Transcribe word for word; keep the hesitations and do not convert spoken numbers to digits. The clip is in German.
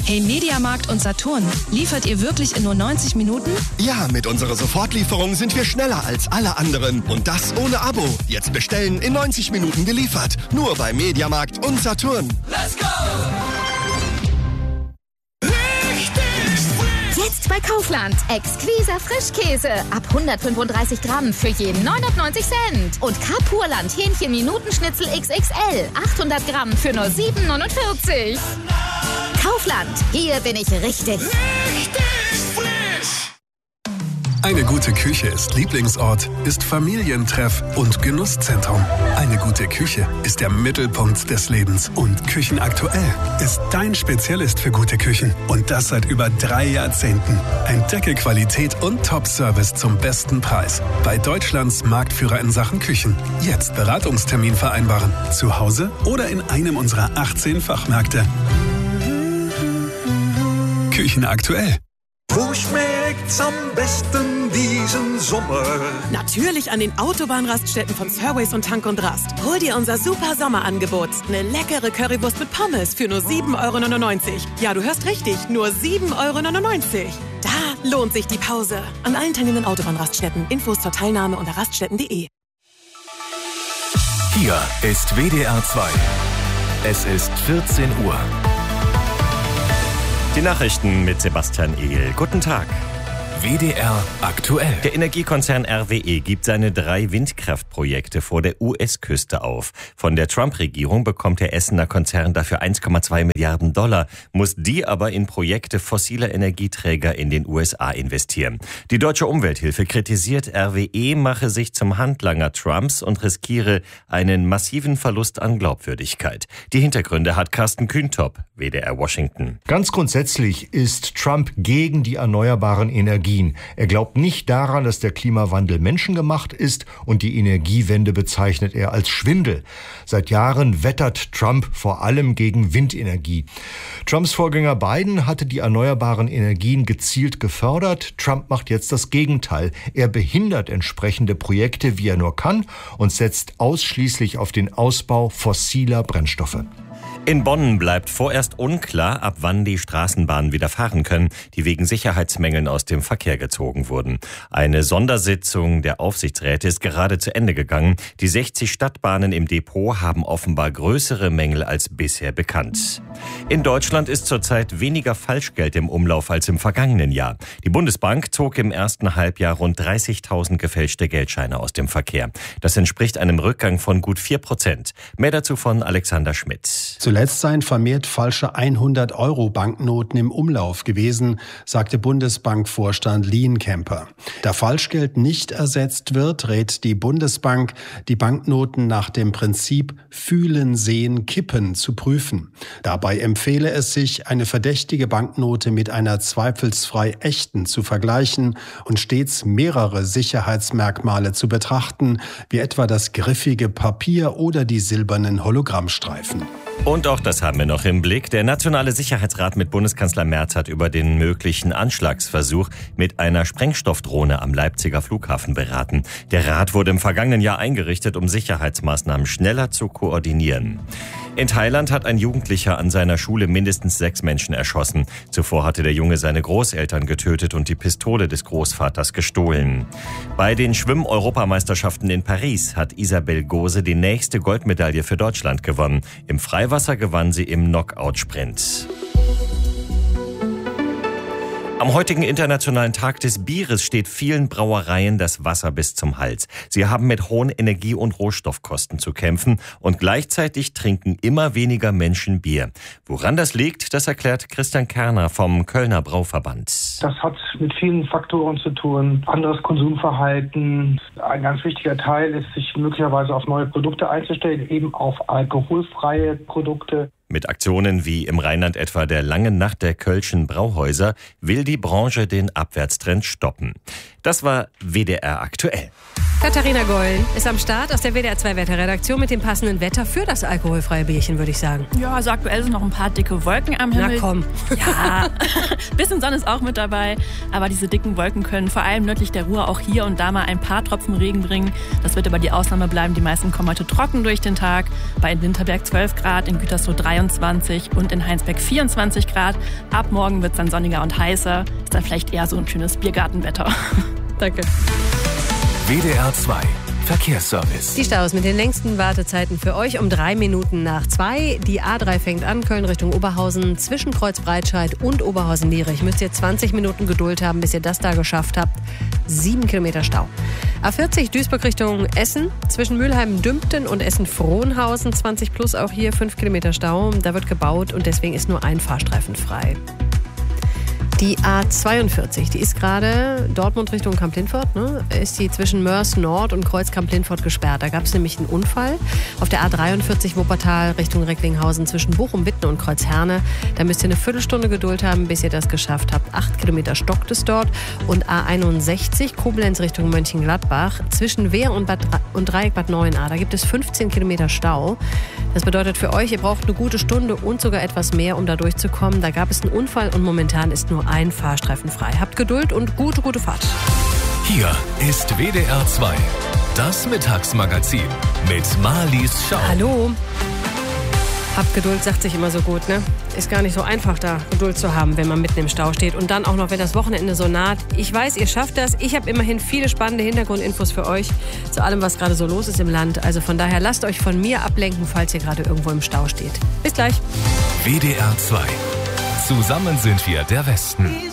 Hey Mediamarkt und Saturn, liefert ihr wirklich in nur neunzig Minuten? Ja, mit unserer Sofortlieferung sind wir schneller als alle anderen. Und das ohne Abo. Jetzt bestellen, in neunzig Minuten geliefert. Nur bei Mediamarkt und Saturn. Let's go! Jetzt bei Kaufland. Exquiser Frischkäse. Ab hundertfünfunddreißig Gramm für je neunundneunzig Cent. Und Kapurland Hähnchen Minutenschnitzel X X L. achthundert Gramm für nur sieben neunundvierzig. Kaufland. Hier bin ich richtig. Richtig frisch. Eine gute Küche ist Lieblingsort, ist Familientreff und Genusszentrum. Eine gute Küche ist der Mittelpunkt des Lebens. Und Küchenaktuell ist dein Spezialist für gute Küchen. Und das seit über drei Jahrzehnten. Entdecke Qualität und Top-Service zum besten Preis. Bei Deutschlands Marktführer in Sachen Küchen. Jetzt Beratungstermin vereinbaren. Zu Hause oder in einem unserer achtzehn Fachmärkte. Küchenaktuell. Wo schmeckt's am besten diesen Sommer? Natürlich an den Autobahnraststätten von Surways und Tank und Rast. Hol dir unser super Sommerangebot. Eine leckere Currywurst mit Pommes für nur sieben Euro neunundneunzig. Ja, du hörst richtig, nur sieben Euro neunundneunzig. Da lohnt sich die Pause. An allen teilnehmenden Autobahnraststätten. Infos zur Teilnahme unter raststätten punkt de. Hier ist W D R zwei. Es ist vierzehn Uhr. Die Nachrichten mit Sebastian Ehl. Guten Tag. W D R aktuell. Der Energiekonzern R W E gibt seine drei Windkraftprojekte vor der U S-Küste auf. Von der Trump-Regierung bekommt der Essener Konzern dafür eins Komma zwei Milliarden Dollar, muss die aber in Projekte fossiler Energieträger in den U S A investieren. Die Deutsche Umwelthilfe kritisiert, R W E mache sich zum Handlanger Trumps und riskiere einen massiven Verlust an Glaubwürdigkeit. Die Hintergründe hat Carsten Kühntop, W D R Washington. Ganz grundsätzlich ist Trump gegen die erneuerbaren Energien. Er glaubt nicht daran, dass der Klimawandel menschengemacht ist, und die Energiewende bezeichnet er als Schwindel. Seit Jahren wettert Trump vor allem gegen Windenergie. Trumps Vorgänger Biden hatte die erneuerbaren Energien gezielt gefördert. Trump macht jetzt das Gegenteil. Er behindert entsprechende Projekte, wie er nur kann, und setzt ausschließlich auf den Ausbau fossiler Brennstoffe. In Bonn bleibt vorerst unklar, ab wann die Straßenbahnen wieder fahren können, die wegen Sicherheitsmängeln aus dem Verkehr gezogen wurden. Eine Sondersitzung der Aufsichtsräte ist gerade zu Ende gegangen. Die sechzig Stadtbahnen im Depot haben offenbar größere Mängel als bisher bekannt. In Deutschland ist zurzeit weniger Falschgeld im Umlauf als im vergangenen Jahr. Die Bundesbank zog im ersten Halbjahr rund dreißigtausend gefälschte Geldscheine aus dem Verkehr. Das entspricht einem Rückgang von gut vier Prozent. Mehr dazu von Alexander Schmidt. Zuletzt seien vermehrt falsche hundert-Euro-Banknoten im Umlauf gewesen, sagte Bundesbankvorstand Lienkemper. Da Falschgeld nicht ersetzt wird, rät die Bundesbank, die Banknoten nach dem Prinzip Fühlen, Sehen, Kippen zu prüfen. Dabei empfehle es sich, eine verdächtige Banknote mit einer zweifelsfrei echten zu vergleichen und stets mehrere Sicherheitsmerkmale zu betrachten, wie etwa das griffige Papier oder die silbernen Hologrammstreifen. Und auch das haben wir noch im Blick. Der Nationale Sicherheitsrat mit Bundeskanzler Merz hat über den möglichen Anschlagsversuch mit einer Sprengstoffdrohne am Leipziger Flughafen beraten. Der Rat wurde im vergangenen Jahr eingerichtet, um Sicherheitsmaßnahmen schneller zu koordinieren. In Thailand hat ein Jugendlicher an seiner Schule mindestens sechs Menschen erschossen. Zuvor hatte der Junge seine Großeltern getötet und die Pistole des Großvaters gestohlen. Bei den Schwimm-Europameisterschaften in Paris hat Isabel Gose die nächste Goldmedaille für Deutschland gewonnen. Im Freiwasser gewann sie im Knockout-Sprint. Am heutigen Internationalen Tag des Bieres steht vielen Brauereien das Wasser bis zum Hals. Sie haben mit hohen Energie- und Rohstoffkosten zu kämpfen und gleichzeitig trinken immer weniger Menschen Bier. Woran das liegt, das erklärt Christian Kerner vom Kölner Brauverband. Das hat mit vielen Faktoren zu tun. Anderes Konsumverhalten. Ein ganz wichtiger Teil ist, sich möglicherweise auf neue Produkte einzustellen, eben auf alkoholfreie Produkte. Mit Aktionen wie im Rheinland etwa der Langen Nacht der Kölschen Brauhäuser will die Branche den Abwärtstrend stoppen. Das war W D R aktuell. Katharina Gollen ist am Start aus der W D R zwei Wetterredaktion mit dem passenden Wetter für das alkoholfreie Bierchen, würde ich sagen. Ja, also aktuell sind noch ein paar dicke Wolken am Himmel. Na komm. Ja, bisschen Sonne ist auch mit dabei. Aber diese dicken Wolken können vor allem nördlich der Ruhr auch hier und da mal ein paar Tropfen Regen bringen. Das wird aber die Ausnahme bleiben. Die meisten kommen heute trocken durch den Tag. Bei in Winterberg zwölf Grad, in Gütersloh dreiundzwanzig und in Heinsberg vierundzwanzig Grad. Ab morgen wird es dann sonniger und heißer. Ist dann vielleicht eher so ein schönes Biergartenwetter. Danke. W D R zwei Verkehrsservice. Die Staus mit den längsten Wartezeiten für euch um drei Minuten nach zwei. Die A drei fängt an, Köln Richtung Oberhausen, zwischen Kreuzbreitscheid und Oberhausen-Lierich. Müsst ihr zwanzig Minuten Geduld haben, bis ihr das da geschafft habt. Sieben Kilometer Stau. A vierzig Duisburg Richtung Essen, zwischen Mülheim-Dümpten und Essen-Frohnhausen, zwanzig plus auch hier, fünf Kilometer Stau. Da wird gebaut und deswegen ist nur ein Fahrstreifen frei. Die A zweiundvierzig, die ist gerade Dortmund Richtung Kamp-Lindfort, ne? Ist die zwischen Mörs Nord und Kreuz Kamp-Lindfort gesperrt. Da gab es nämlich einen Unfall. Auf der A dreiundvierzig Wuppertal Richtung Recklinghausen zwischen Bochum, Witten und Kreuzherne. Da müsst ihr eine Viertelstunde Geduld haben, bis ihr das geschafft habt. Acht Kilometer stockt es dort. Und A einundsechzig Koblenz Richtung Mönchengladbach zwischen Wehr und, Bad und Dreieck Bad Neuenahr. Da gibt es fünfzehn Kilometer Stau. Das bedeutet für euch, ihr braucht eine gute Stunde und sogar etwas mehr, um da durchzukommen. Da gab es einen Unfall und momentan ist nur ein Fahrstreifen frei. Habt Geduld und gute, gute Fahrt. Hier ist W D R zwei, das Mittagsmagazin mit Marlies Schau. Hallo. Habt Geduld, sagt sich immer so gut, ne? Ist gar nicht so einfach, da Geduld zu haben, wenn man mitten im Stau steht. Und dann auch noch, wenn das Wochenende so naht. Ich weiß, ihr schafft das. Ich habe immerhin viele spannende Hintergrundinfos für euch zu allem, was gerade so los ist im Land. Also von daher lasst euch von mir ablenken, falls ihr gerade irgendwo im Stau steht. Bis gleich. W D R zwei. Zusammen sind wir der Westen.